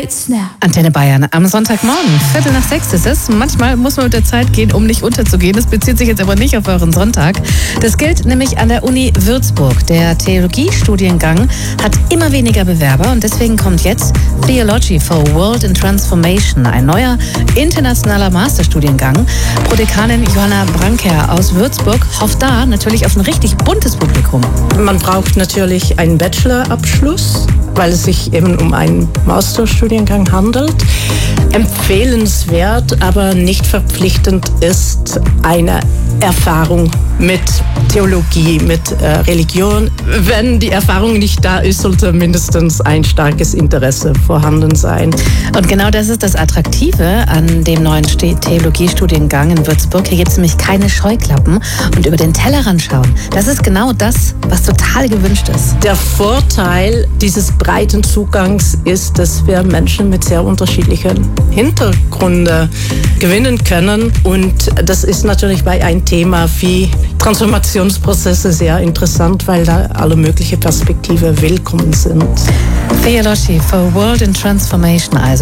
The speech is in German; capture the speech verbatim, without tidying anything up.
Straight Snap. Antenne Bayern am Sonntagmorgen. Viertel nach sechs ist es. Manchmal muss man mit der Zeit gehen, um nicht unterzugehen. Das bezieht sich jetzt aber nicht auf euren Sonntag. Das gilt nämlich an der Uni Würzburg. Der Theologiestudiengang hat immer weniger Bewerber und deswegen kommt jetzt Theology for World and Transformation, ein neuer internationaler Masterstudiengang. Prodekanin Johanna Branker aus Würzburg hofft da natürlich auf ein richtig buntes Publikum. Man braucht natürlich einen Bachelorabschluss, weil es sich eben um einen Masterstudiengang handelt. Empfehlenswert, aber nicht verpflichtend ist eine Erfahrung mit Theologie, mit äh, Religion. Wenn die Erfahrung nicht da ist, sollte mindestens ein starkes Interesse vorhanden sein. Und genau das ist das Attraktive an dem neuen Theologiestudiengang in Würzburg. Hier gibt es nämlich keine Scheuklappen und über den Tellerrand schauen. Das ist genau das, was total gewünscht ist. Der Vorteil dieses breiten Zugangs ist, dass wir Menschen mit sehr unterschiedlichen Hintergründen gewinnen können. Und das ist natürlich bei einem Thema wie Transformationsprozesse sehr interessant, weil da alle möglichen Perspektiven willkommen sind. Theology for World and Transformation also.